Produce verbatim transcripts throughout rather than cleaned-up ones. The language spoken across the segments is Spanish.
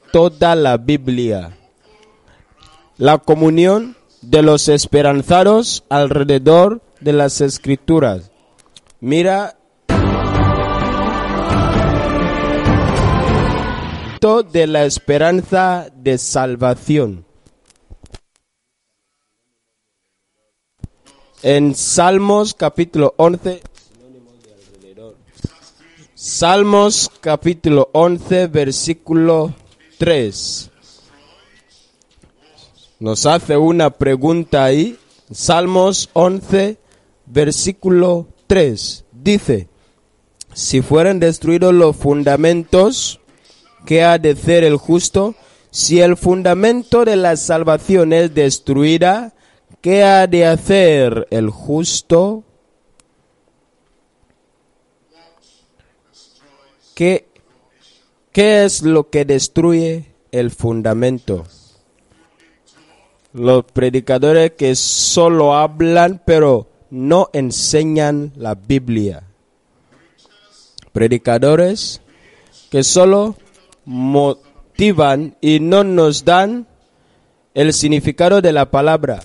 toda la Biblia. La comunión de los esperanzados alrededor de las Escrituras. Mira de la esperanza de salvación. En Salmos capítulo once, Salmos capítulo once, versículo tres. Nos hace una pregunta ahí. Salmos once, versículo tres. Dice: si fueran destruidos los fundamentos, ¿qué ha de hacer el justo? Si el fundamento de la salvación es destruida, ¿qué ha de hacer el justo? ¿Qué, qué es lo que destruye el fundamento? Los predicadores que solo hablan pero no enseñan la Biblia. Predicadores que solo motivan y no nos dan el significado de la palabra.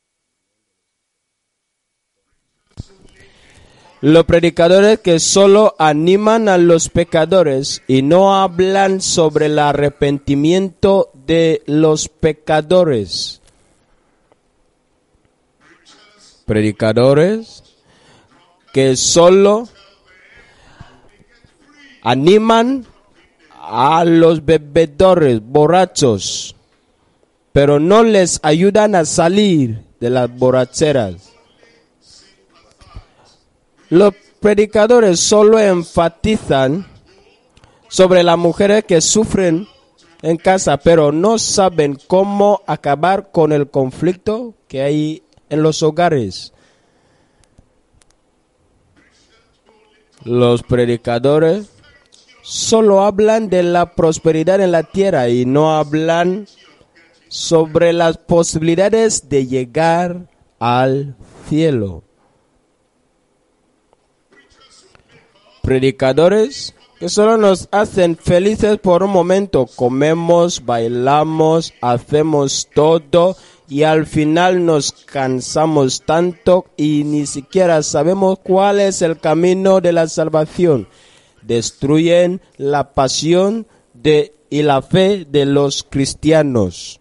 Los predicadores que solo animan a los pecadores y no hablan sobre el arrepentimiento de los pecadores. Predicadores que solo animan a los bebedores, borrachos, pero no les ayudan a salir de las borracheras. Los predicadores solo enfatizan sobre las mujeres que sufren en casa, pero no saben cómo acabar con el conflicto que hay en los hogares. Los predicadores solo hablan de la prosperidad en la tierra y no hablan sobre las posibilidades de llegar al cielo. Predicadores que solo nos hacen felices por un momento. Comemos, bailamos, hacemos todo y al final nos cansamos tanto y ni siquiera sabemos cuál es el camino de la salvación. Destruyen la pasión de, y la fe de los cristianos.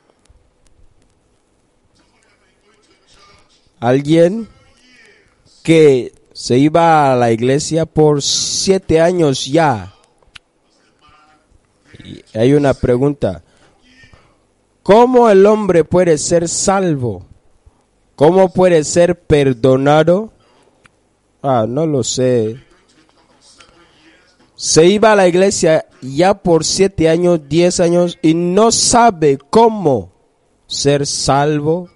Alguien que se iba a la iglesia por siete años ya. Y hay una pregunta. ¿Cómo el hombre puede ser salvo? ¿Cómo puede ser perdonado? Ah, no lo sé. Se iba a la iglesia ya por siete años, diez años y no sabe cómo ser salvo.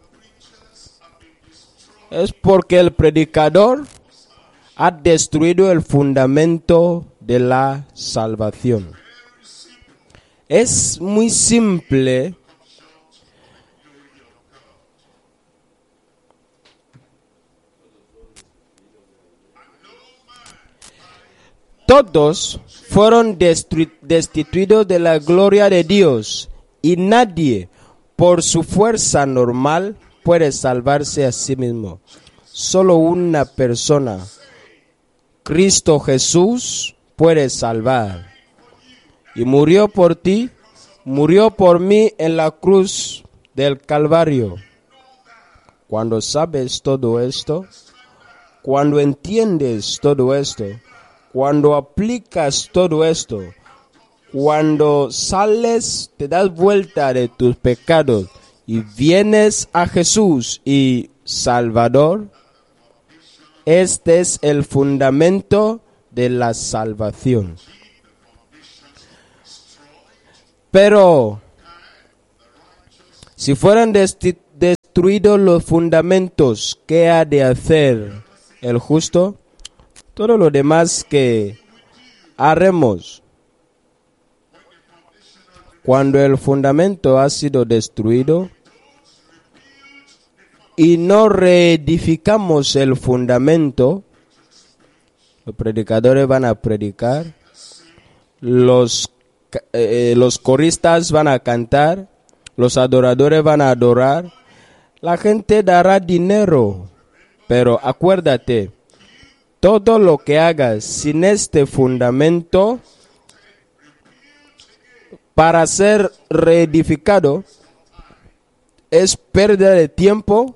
Es porque el predicador ha destruido el fundamento de la salvación. Es muy simple. Todos fueron destru- destituidos de la gloria de Dios y nadie, por su fuerza normal, puede salvarse a sí mismo. Solo una persona, Cristo Jesús, puede salvar. Y murió por ti, murió por mí en la cruz del Calvario. Cuando sabes todo esto, cuando entiendes todo esto, cuando aplicas todo esto, cuando sales, te das vuelta de tus pecados y vienes a Jesús y Salvador, este es el fundamento de la salvación. Pero si fueran desti- destruidos los fundamentos, ¿qué ha de hacer el justo? Todo lo demás que haremos. Cuando el fundamento ha sido destruido y no reedificamos el fundamento, los predicadores van a predicar, los eh, los coristas van a cantar, los adoradores van a adorar, la gente dará dinero, pero acuérdate, todo lo que hagas sin este fundamento para ser reedificado es pérdida de tiempo,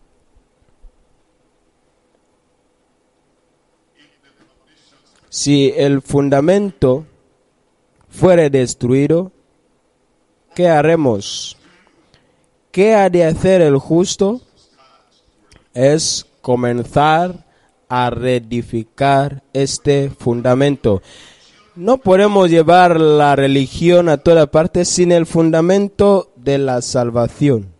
si el fundamento fuere destruido, ¿qué haremos? ¿Qué ha de hacer el justo? Es comenzar a reedificar este fundamento. No podemos llevar la religión a toda parte sin el fundamento de la salvación.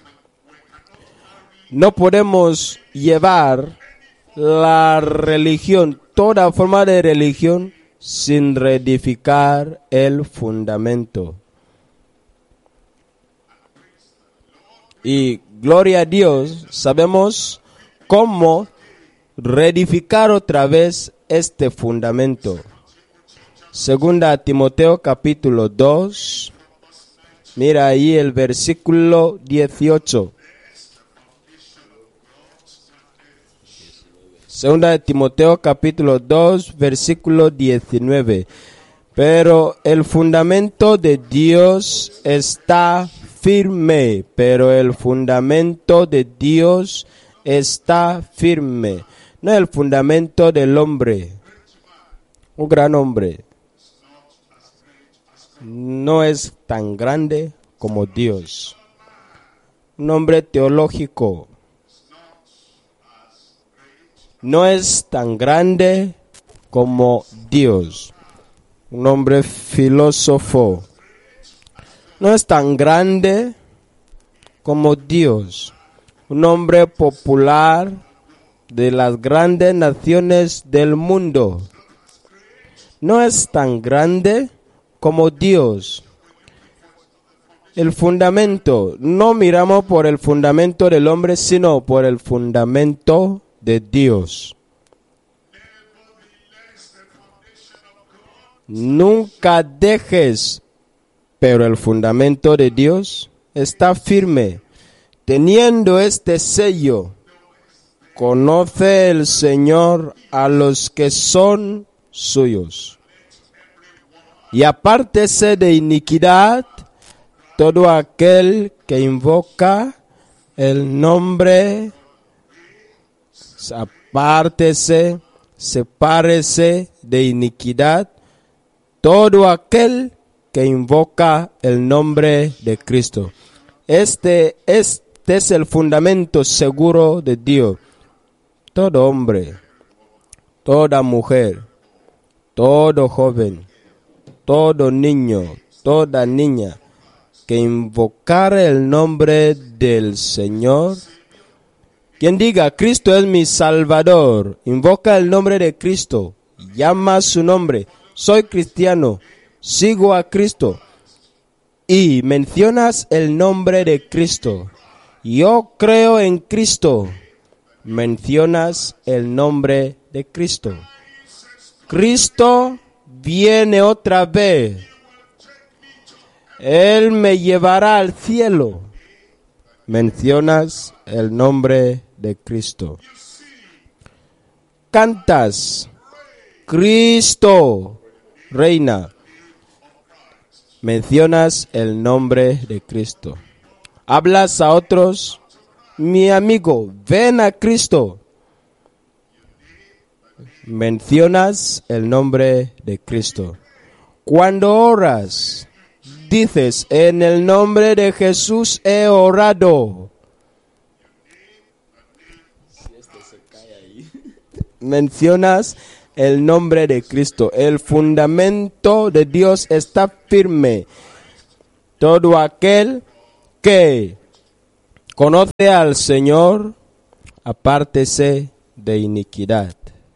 No podemos llevar la religión, toda forma de religión, sin reedificar el fundamento. Y gloria a Dios, sabemos cómo reedificar otra vez este fundamento. Segunda a Timoteo capítulo dos, mira ahí el versículo dieciocho. Segunda de Timoteo capítulo dos, versículo diecinueve. Pero el fundamento de Dios está firme, pero el fundamento de Dios está firme. No el fundamento del hombre, un gran hombre. No es tan grande como Dios. Un hombre teológico. No es tan grande como Dios. Un hombre filósofo. No es tan grande como Dios. Un hombre popular de las grandes naciones del mundo. No es tan grande como Dios. El fundamento, no miramos por el fundamento del hombre, sino por el fundamento de Dios. Nunca dejes, pero el fundamento de Dios está firme. Teniendo este sello, conoce el Señor a los que son suyos. Y apártese de iniquidad todo aquel que invoca el nombre. Apártese, sepárese de iniquidad todo aquel que invoca el nombre de Cristo. Este, este es el fundamento seguro de Dios. Todo hombre, toda mujer, todo joven, todo niño, toda niña que invocara el nombre del Señor, quien diga, Cristo es mi Salvador, invoca el nombre de Cristo, llama su nombre, soy cristiano, sigo a Cristo, y mencionas el nombre de Cristo, yo creo en Cristo, mencionas el nombre de Cristo. Cristo viene otra vez, Él me llevará al cielo, mencionas el nombre de Cristo. Cantas, Cristo reina, mencionas el nombre de Cristo. Hablas a otros, mi amigo, ven a Cristo, mencionas el nombre de Cristo. Cuando oras, dices, en el nombre de Jesús he orado. Mencionas el nombre de Cristo. El fundamento de Dios está firme. Todo aquel que conoce al Señor, apártese de iniquidad.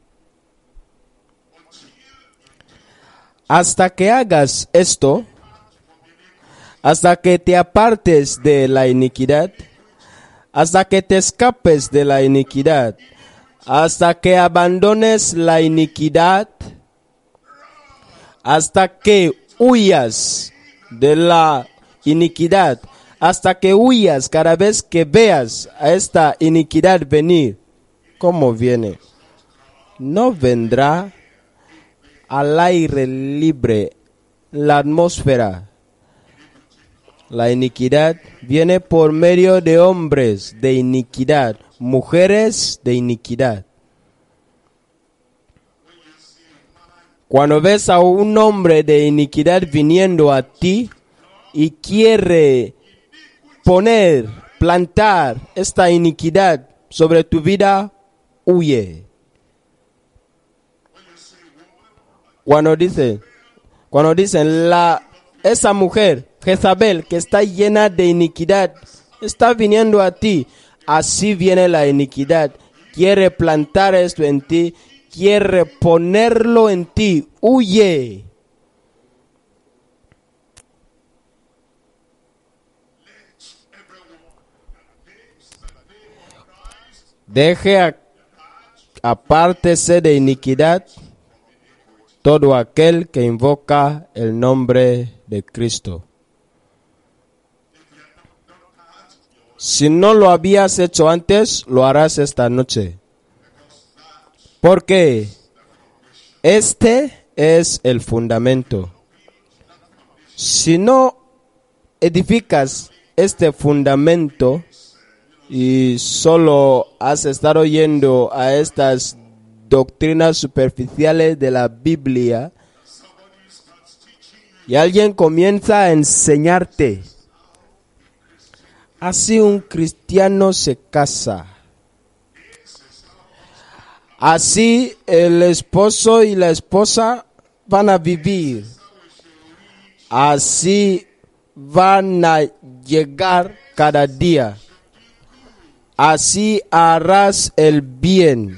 Hasta que hagas esto, hasta que te apartes de la iniquidad, hasta que te escapes de la iniquidad, hasta que abandones la iniquidad, hasta que huyas de la iniquidad, hasta que huyas cada vez que veas a esta iniquidad venir. ¿Cómo viene? No vendrá al aire libre, la atmósfera. La iniquidad viene por medio de hombres de iniquidad, mujeres de iniquidad. Cuando ves a un hombre de iniquidad viniendo a ti y quiere poner, plantar esta iniquidad sobre tu vida, huye. Cuando dice, cuando dicen la esa mujer Jezabel que está llena de iniquidad está viniendo a ti, así viene la iniquidad. Quiere plantar esto en ti, quiere ponerlo en ti, huye. Deje a, apártese de iniquidad todo aquel que invoca el nombre de Cristo. Si no lo habías hecho antes, lo harás esta noche. Porque este es el fundamento. Si no edificas este fundamento y solo has estado oyendo a estas doctrinas superficiales de la Biblia y alguien comienza a enseñarte, así un cristiano se casa, así el esposo y la esposa van a vivir, así van a llegar cada día, así harás el bien.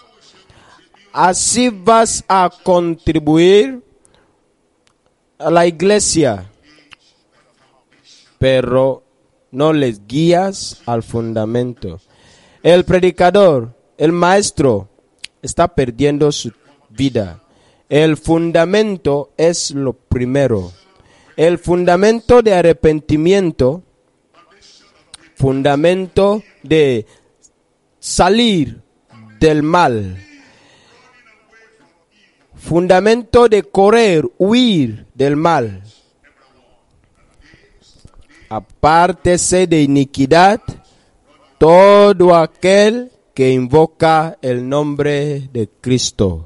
Así vas a contribuir a la iglesia, pero no les guías al fundamento. El predicador, el maestro, está perdiendo su vida. El fundamento es lo primero. El fundamento de arrepentimiento, fundamento de salir del mal, fundamento de correr, huir del mal. Apártese de iniquidad todo aquel que invoca el nombre de Cristo.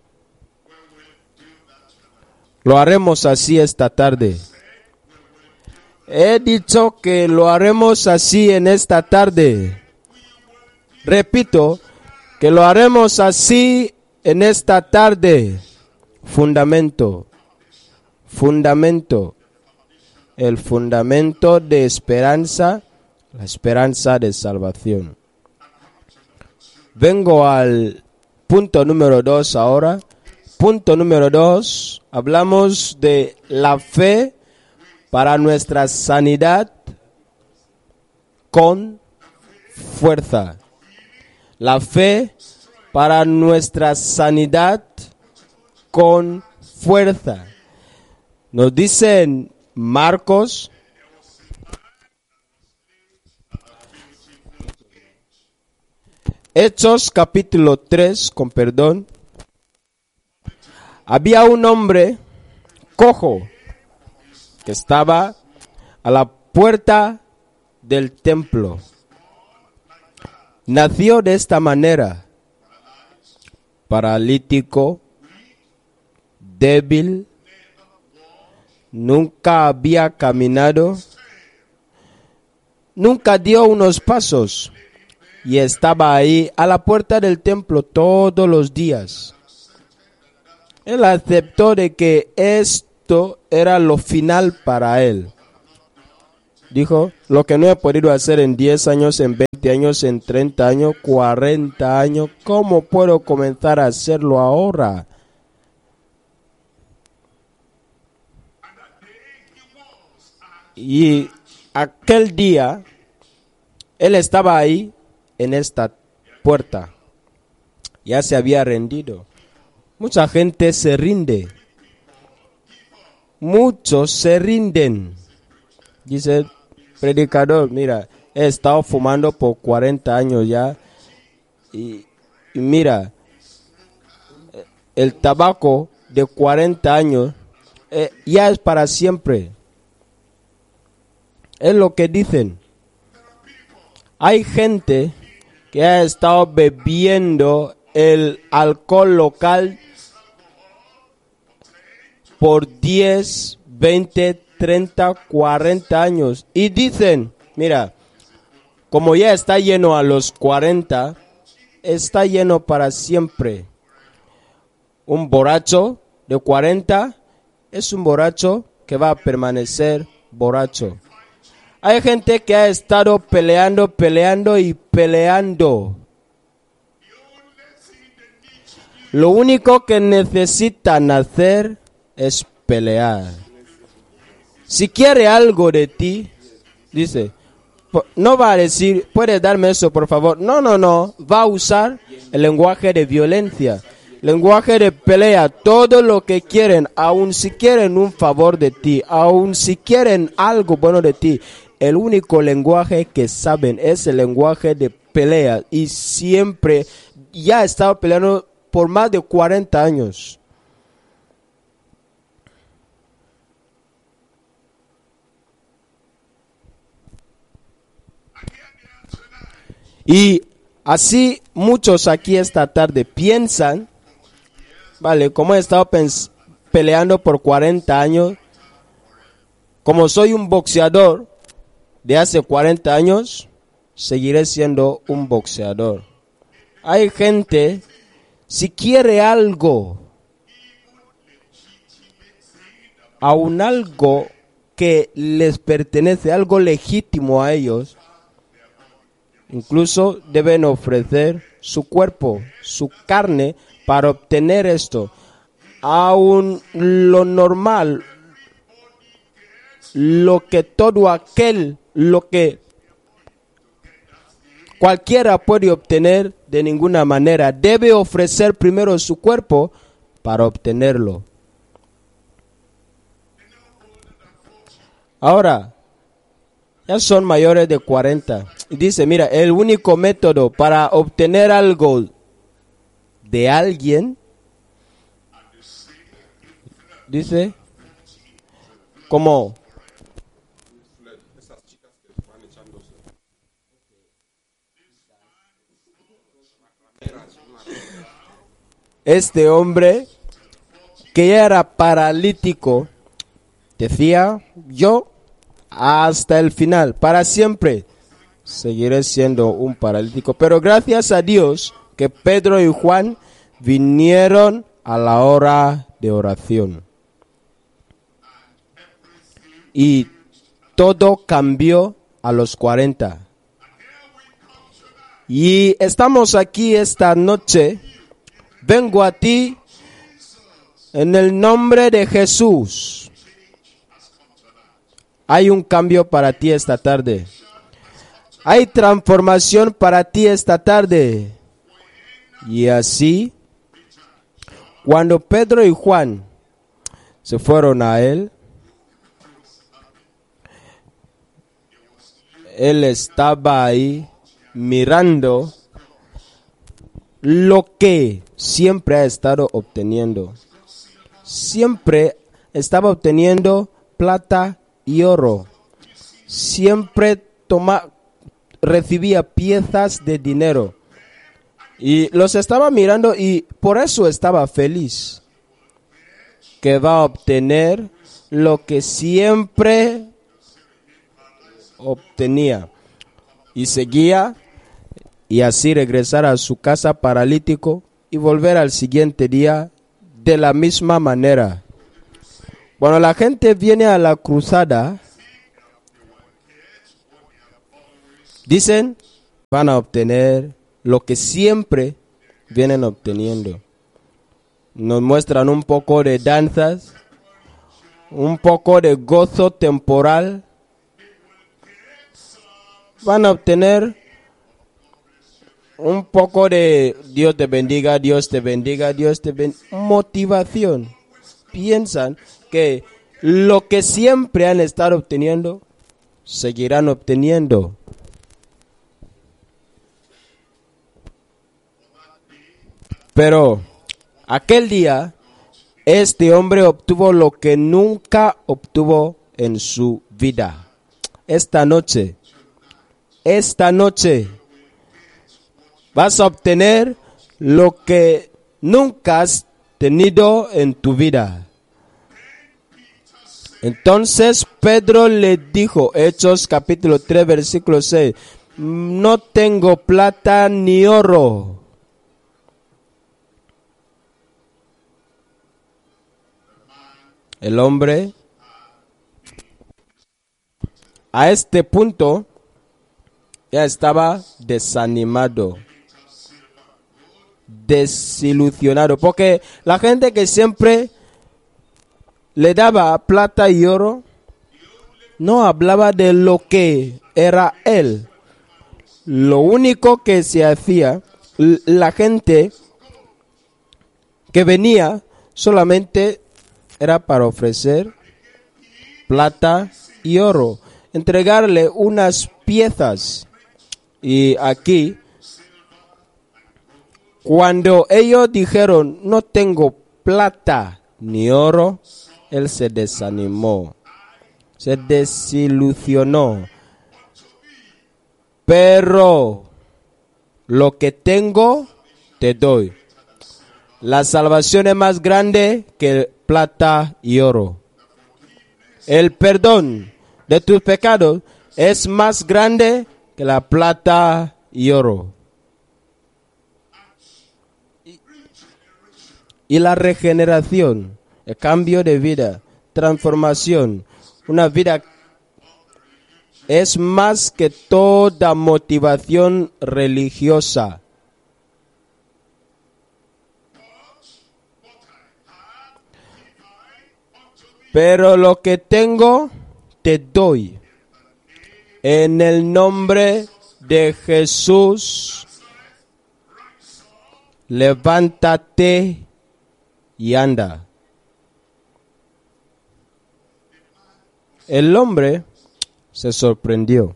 Lo haremos así esta tarde. He dicho que lo haremos así en esta tarde. Repito, que lo haremos así en esta tarde. Fundamento, fundamento, el fundamento de esperanza, la esperanza de salvación. Vengo al punto número dos ahora. Punto número dos, hablamos de la fe para nuestra sanidad con fuerza. La fe para nuestra sanidad con fuerza. Nos dicen Marcos Hechos capítulo tres, con perdón. Había un hombre cojo que estaba a la puerta del templo. Nació de esta manera, paralítico, débil, nunca había caminado, nunca dio unos pasos y estaba ahí a la puerta del templo todos los días. Él aceptó de que esto era lo final para él. Dijo, lo que no he podido hacer en diez años, en veinte años, en treinta años, cuarenta años, ¿cómo puedo comenzar a hacerlo ahora? Y aquel día, él estaba ahí en esta puerta. Ya se había rendido. Mucha gente se rinde. muchos se rinden. Dice el predicador, mira, he estado fumando por cuarenta años ya y, y mira, el tabaco de cuarenta años eh, ya es para siempre. Es lo que dicen. Hay gente que ha estado bebiendo el alcohol local por diez, veinte, treinta, cuarenta años. Y dicen, mira, como ya está lleno a los cuarenta, está lleno para siempre. Un borracho de cuarenta es un borracho que va a permanecer borracho. Hay gente que ha estado peleando, peleando y peleando. Lo único que necesitan hacer es pelear. Si quiere algo de ti, dice, no va a decir, ¿puedes darme eso, por favor? No, no, no. Va a usar el lenguaje de violencia, lenguaje de pelea, todo lo que quieren, aun si quieren un favor de ti, aun si quieren algo bueno de ti. El único lenguaje que saben es el lenguaje de pelea. Y siempre ya ha estado peleando por más de cuarenta años. Y así muchos aquí esta tarde piensan, vale, como he estado peleando por cuarenta años, como soy un boxeador de hace cuarenta años, seguiré siendo un boxeador. Hay gente, si quiere algo, aun algo que les pertenece, algo legítimo a ellos, incluso deben ofrecer su cuerpo, su carne, para obtener esto. Aun lo normal, lo que todo aquel, lo que cualquiera puede obtener de ninguna manera, debe ofrecer primero su cuerpo para obtenerlo. Ahora, ya son mayores de cuarenta. Y dice, mira, el único método para obtener algo de alguien, dice, como este hombre que ya era paralítico decía, yo hasta el final, para siempre, seguiré siendo un paralítico. Pero gracias a Dios que Pedro y Juan vinieron a la hora de oración. Y todo cambió a los cuarenta. Y estamos aquí esta noche. Vengo a ti en el nombre de Jesús. Hay un cambio para ti esta tarde. Hay transformación para ti esta tarde. Y así, cuando Pedro y Juan se fueron a él, él estaba ahí mirando lo que siempre ha estado obteniendo. Siempre estaba obteniendo plata y oro. Siempre toma, recibía piezas de dinero. Y los estaba mirando y por eso estaba feliz. Que va a obtener lo que siempre obtenía. Y seguía y así regresar a su casa paralítico y volver al siguiente día de la misma manera. Cuando la gente viene a la cruzada, dicen, van a obtener lo que siempre vienen obteniendo. Nos muestran un poco de danzas, un poco de gozo temporal. Van a obtener un poco de Dios te bendiga, Dios te bendiga, Dios te bendiga, motivación. Piensan que lo que siempre han estado obteniendo, seguirán obteniendo. Pero aquel día, este hombre obtuvo lo que nunca obtuvo en su vida. Esta noche, esta noche, vas a obtener lo que nunca has tenido en tu vida. Entonces Pedro le dijo, Hechos capítulo tres, versículo seis, no tengo plata ni oro. El hombre, a este punto, ya estaba desanimado, desilusionado, porque la gente que siempre le daba plata y oro, no hablaba de lo que era él. Lo único que se hacía, la gente que venía solamente era para ofrecer plata y oro, entregarle unas piezas. Y aquí, cuando ellos dijeron, no tengo plata ni oro, él se desanimó, se desilusionó. Pero lo que tengo, te doy. La salvación es más grande que plata y oro. El perdón de tus pecados es más grande que la plata y oro. Y, y la regeneración, el cambio de vida, transformación, una vida es más que toda motivación religiosa. Pero lo que tengo, te doy. En el nombre de Jesús, levántate y anda. El hombre se sorprendió.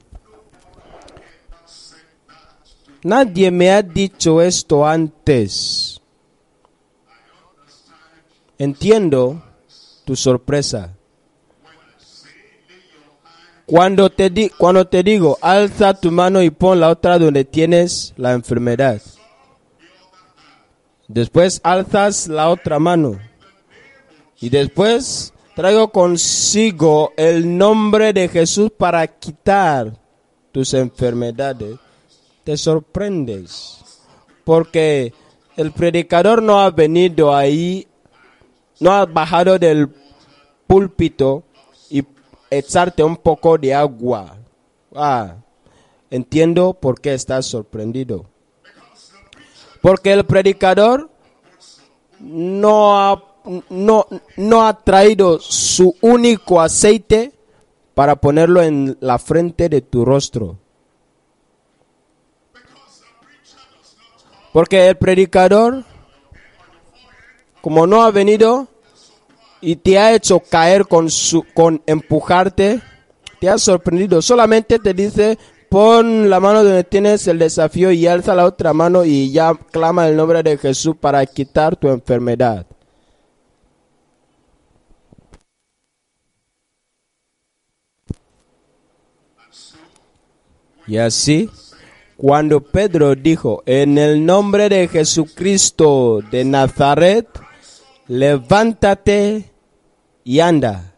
Nadie me ha dicho esto antes. Entiendo tu sorpresa. Cuando te, di, cuando te digo, alza tu mano y pon la otra donde tienes la enfermedad. Después alzas la otra mano. Y después traigo consigo el nombre de Jesús para quitar tus enfermedades. Te sorprendes. Porque el predicador no ha venido ahí, no ha bajado del púlpito y echarte un poco de agua. Ah, entiendo por qué estás sorprendido. Porque el predicador no ha, no, no ha traído su único aceite para ponerlo en la frente de tu rostro. Porque el predicador, como no ha venido y te ha hecho caer con, su, con empujarte, te ha sorprendido. Solamente te dice, pon la mano donde tienes el desafío y alza la otra mano y ya clama el nombre de Jesús para quitar tu enfermedad. Y así, cuando Pedro dijo, en el nombre de Jesucristo de Nazaret, levántate y anda.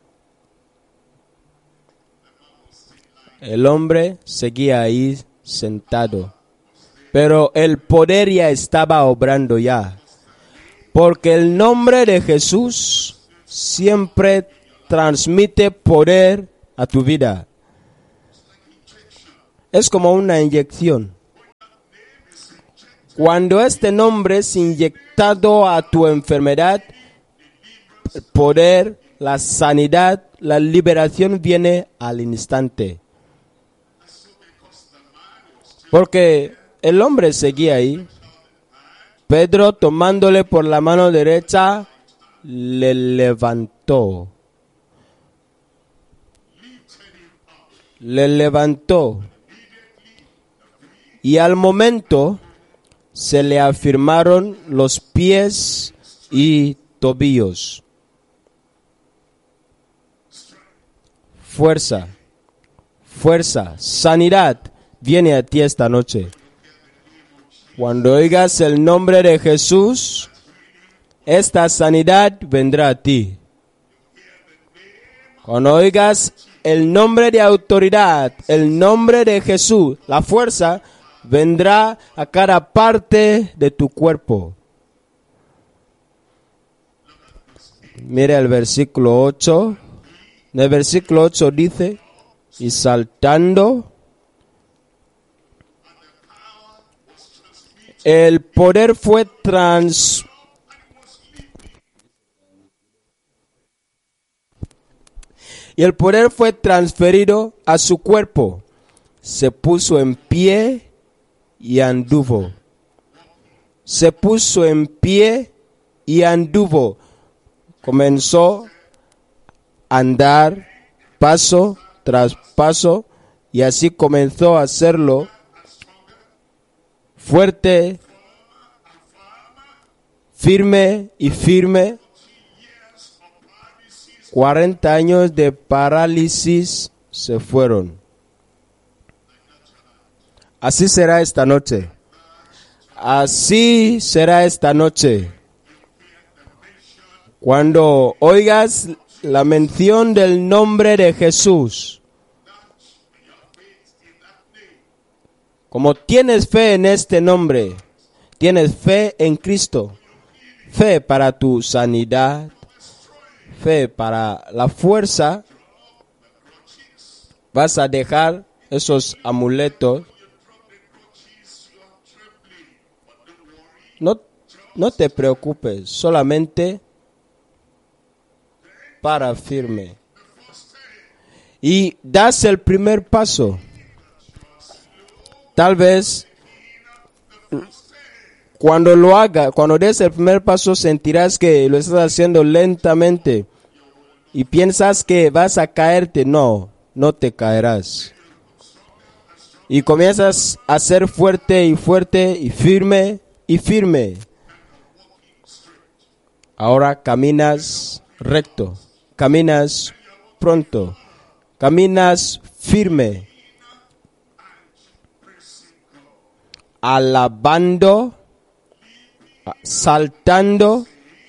El hombre seguía ahí sentado, pero el poder ya estaba obrando ya, porque el nombre de Jesús siempre transmite poder a tu vida. Es como una inyección. Cuando este nombre es inyectado a tu enfermedad, el poder, la sanidad, la liberación viene al instante. Porque el hombre seguía ahí. Pedro, tomándole por la mano derecha, le levantó. le levantó y al momento se le afirmaron los pies y tobillos. Fuerza, fuerza, sanidad viene a ti esta noche. Cuando oigas el nombre de Jesús, esta sanidad vendrá a ti. Cuando oigas el nombre de autoridad, el nombre de Jesús, la fuerza vendrá a cada parte de tu cuerpo. Mira el versículo ocho. En el versículo ocho dice, y saltando, el poder fue trans... Y el poder fue transferido a su cuerpo. Se puso en pie y anduvo. Se puso en pie y anduvo. Comenzó a andar paso tras paso y así comenzó a hacerlo fuerte, firme y firme. cuarenta años de parálisis se fueron. Así será esta noche. Así será esta noche. Cuando oigas la mención del nombre de Jesús, como tienes fe en este nombre, tienes fe en Cristo, fe para tu sanidad, fe para la fuerza, vas a dejar esos amuletos. No, no te preocupes, solamente para firme. Y das el primer paso. Tal vez cuando lo haga, cuando des el primer paso, sentirás que lo estás haciendo lentamente y piensas que vas a caerte. No, no te caerás. Y comienzas a ser fuerte y fuerte y firme y firme. Ahora caminas recto, caminas pronto, caminas firme, alabando, saltando,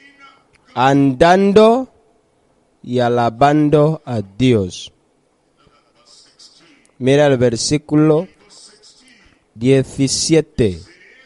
andando y alabando a Dios. Mira el versículo diecisiete.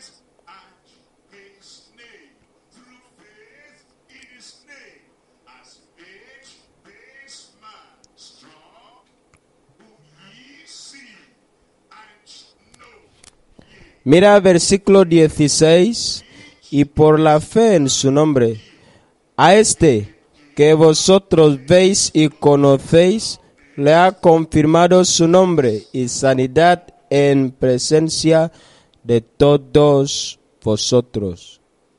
Mira el versículo dieciséis. Y por la fe en su nombre, a este que vosotros veis y conocéis, le ha confirmado su nombre y sanidad en presencia de todos vosotros.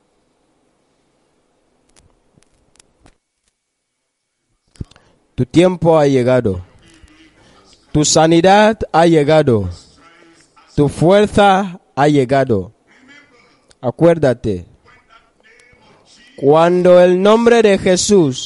Tu tiempo ha llegado. Tu sanidad ha llegado. Tu fuerza ha llegado. Acuérdate, cuando el nombre de Jesús